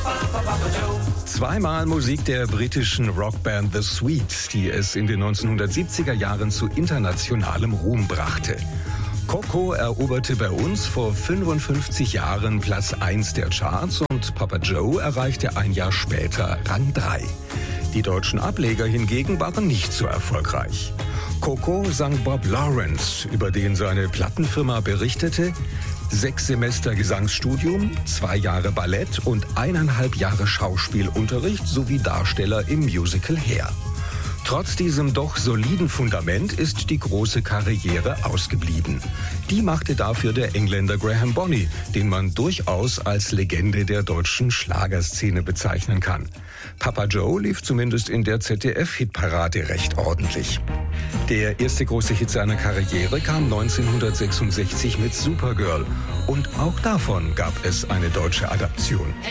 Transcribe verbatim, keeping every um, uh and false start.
Zweimal Musik der britischen Rockband The Sweets, die es in den neunzehnhundertsiebziger Jahren zu internationalem Ruhm brachte. Coco eroberte bei uns vor fünfundfünfzig Jahren Platz eins der Charts und Papa Joe erreichte ein Jahr später Rang drei. Die deutschen Ableger hingegen waren nicht so erfolgreich. Coco sang Bob Lawrence, über den seine Plattenfirma berichtete: Sechs Semester Gesangsstudium, zwei Jahre Ballett und eineinhalb Jahre Schauspielunterricht sowie Darsteller im Musical Hair. Trotz diesem doch soliden Fundament ist die große Karriere ausgeblieben. Die machte dafür der Engländer Graham Bonny, den man durchaus als Legende der deutschen Schlagerszene bezeichnen kann. Papa Joe lief zumindest in der Z D F-Hitparade recht ordentlich. Der erste große Hit seiner Karriere kam neunzehnhundertsechsundsechzig mit Supergirl. Und auch davon gab es eine deutsche Adaption.